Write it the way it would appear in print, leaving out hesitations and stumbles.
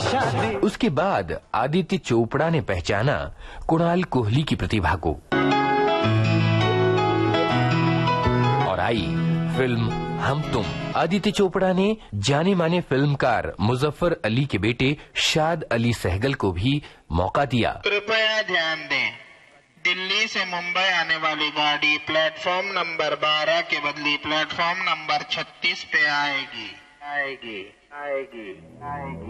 शादी। उसके बाद आदित्य चोपड़ा ने पहचाना कुणाल कोहली की प्रतिभा को और आई फिल्म हम तुम। आदित्य चोपड़ा ने जाने माने फिल्मकार मुजफ्फर अली के बेटे शाद अली सहगल को भी मौका दिया। कृपया ध्यान दें, दिल्ली से मुंबई आने वाली गाड़ी प्लेटफॉर्म नंबर 12 के बदले प्लेटफॉर्म नंबर 36 पे आएगी।